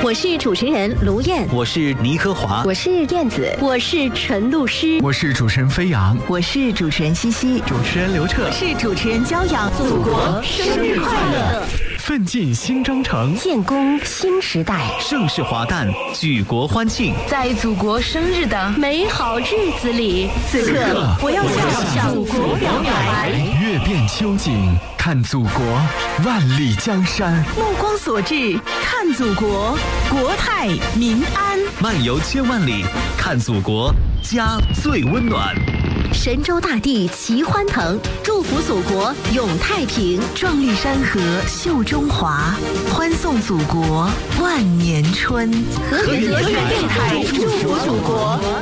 我是主持人卢燕， 我是倪科华， 我是燕子，我是陈露诗， 我是主持人飞扬， 我是主持人西西， 主持人刘彻， 我是主持人骄阳。 祖国生日快乐！ 奋进新征程， 建功新时代， 盛世华诞，举国欢庆。 在祖国生日的美好日子里，此刻我要向祖国表白。 阅遍秋景，看祖国，万里江山。 目光所至，看祖国，国泰民安。 漫游千万里，看祖国，家最温暖。 神州大地齐欢腾，祝福祖国永太平， 壮丽山河秀中华，欢送祖国万年春。 和圆电台祝福祖国。